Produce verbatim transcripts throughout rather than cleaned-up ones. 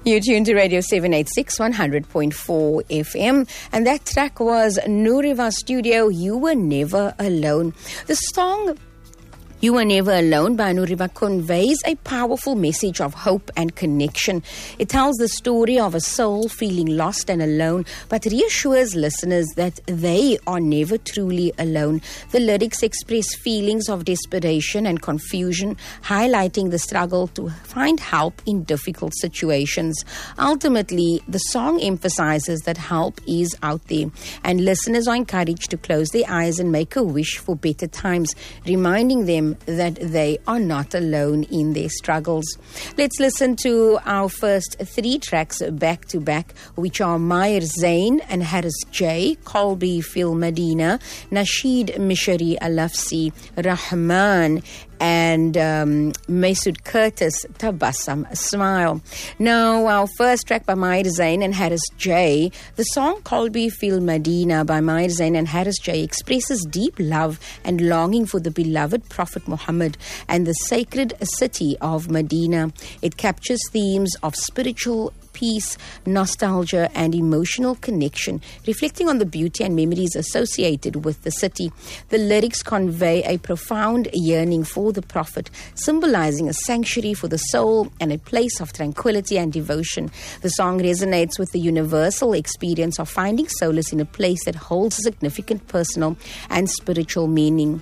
You tuned to Radio seven eighty-six, one hundred point four F M. And that track was Nuriva Studio, You Were Never Alone. The song You Were Never Alone by Nuriva conveys a powerful message of hope and connection. It tells the story of a soul feeling lost and alone, but reassures listeners that they are never truly alone. The lyrics express feelings of desperation and confusion, highlighting the struggle to find help in difficult situations. Ultimately, the song emphasizes that help is out there, and listeners are encouraged to close their eyes and make a wish for better times, reminding them that they are not alone in their struggles. Let's listen to our first three tracks back to back, which are Maher Zain and Harris J, Colby Fil Medina, Nasheed Mishari Alafsi, Rahman, and um, Masood Curtis, Tabassum Smile. Now, our first track by Maher Zain and Harris J, the song Colby Fil Medina by Maher Zain and Harris J expresses deep love and longing for the beloved Prophet Muhammad and the sacred city of Medina. It captures themes of spiritual peace, nostalgia, and emotional connection, reflecting on the beauty and memories associated with the city. The lyrics convey a profound yearning for the Prophet, symbolizing a sanctuary for the soul and a place of tranquility and devotion. The song resonates with the universal experience of finding solace in a place that holds significant personal and spiritual meaning.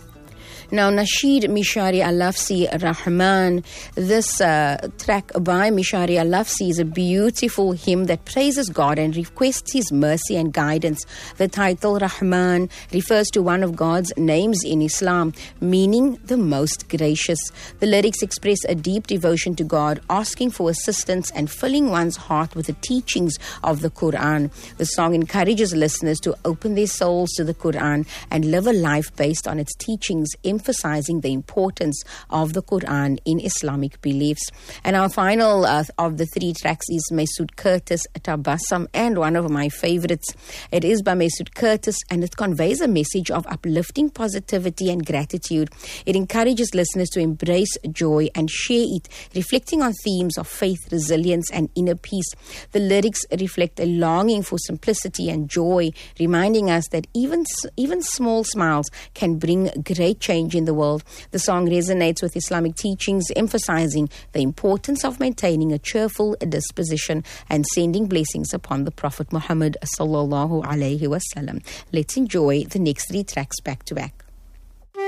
Now, Nasheed Mishari Alafsi Rahman, this uh, track by Mishari Alafsi is a beautiful hymn that praises God and requests His mercy and guidance. The title Rahman refers to one of God's names in Islam, meaning the most gracious. The lyrics express a deep devotion to God, asking for assistance and filling one's heart with the teachings of the Quran. The song encourages listeners to open their souls to the Quran and live a life based on its teachings, emphasizing the importance of the Quran in Islamic beliefs. And our final uh, of the three tracks is Masood Curtis, Tabassum, and one of my favorites. It is by Masood Curtis, and it conveys a message of uplifting positivity and gratitude. It encourages listeners to embrace joy and share it, reflecting on themes of faith, resilience, and inner peace. The lyrics reflect a longing for simplicity and joy, reminding us that even, even small smiles can bring great change in the world. The song resonates with Islamic teachings, emphasizing the importance of maintaining a cheerful disposition and sending blessings upon the Prophet Muhammad sallallahu alaihi wasallam. Let's enjoy the next three tracks back to back.